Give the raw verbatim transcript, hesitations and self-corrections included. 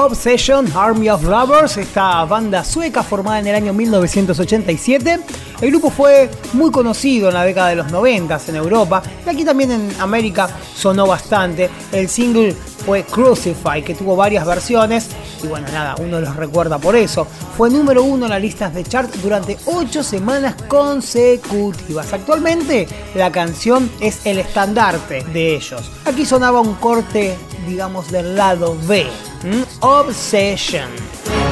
Obsession, Army of Robbers, esta banda sueca formada en el año mil novecientos ochenta y siete. El grupo fue muy conocido en la década de los noventa en Europa y aquí también en América sonó bastante. El single fue Crucify, que tuvo varias versiones y bueno, nada, uno los recuerda por eso. Fue número uno en las listas de chart durante ocho semanas consecutivas. Actualmente la canción es el estandarte de ellos. Aquí sonaba un corte, digamos, del lado B. ¿Mm? Obsession.